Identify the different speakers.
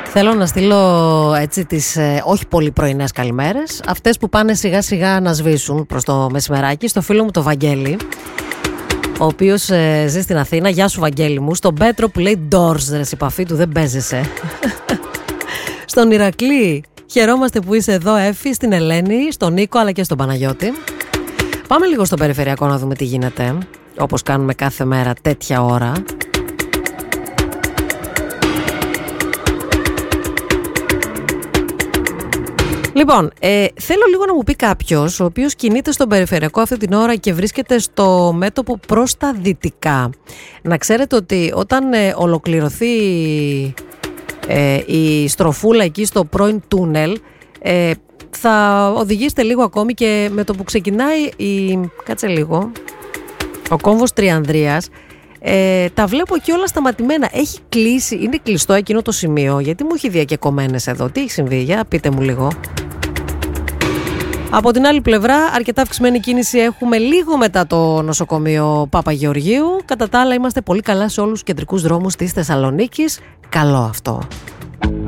Speaker 1: Θέλω να στείλω έτσι τις όχι πολύ πρωινές καλημέρες, αυτές που πάνε σιγά σιγά να σβήσουν προς το μεσημεράκι, στο φίλο μου το Βαγγέλη, ο οποίος ζει στην Αθήνα. Γεια σου Βαγγέλη μου. Στον Πέτρο που λέει Doors, ρε συμπαφή του, δεν παίζεσαι. Στον Ηρακλή, χαιρόμαστε που είσαι εδώ Έφη, στην Ελένη, στον Νίκο αλλά και στον Παναγιώτη. Πάμε λίγο στο περιφερειακό να δούμε τι γίνεται, όπως κάνουμε κάθε μέρα τέτοια ώρα. Λοιπόν, θέλω λίγο να μου πει κάποιος ο οποίος κινείται στον περιφερειακό αυτή την ώρα και βρίσκεται στο μέτωπο προς τα δυτικά. Να ξέρετε ότι όταν ολοκληρωθεί η στροφούλα εκεί στο πρώην τούνελ, θα οδηγήσετε λίγο ακόμη και με το που ξεκινάει κάτσε λίγο, ο κόμβος Τριανδρίας. Τα βλέπω εκεί όλα σταματημένα. Έχει κλείσει, είναι κλειστό εκείνο το σημείο. Γιατί μου έχει διακεκομένες εδώ, τι έχει συμβεί, για πείτε μου λίγο. Από την άλλη πλευρά, αρκετά αυξημένη κίνηση έχουμε λίγο μετά το νοσοκομείο Παπαγεωργίου. Κατά τα άλλα, είμαστε πολύ καλά σε όλους τους κεντρικούς δρόμους της Θεσσαλονίκης. Καλό αυτό.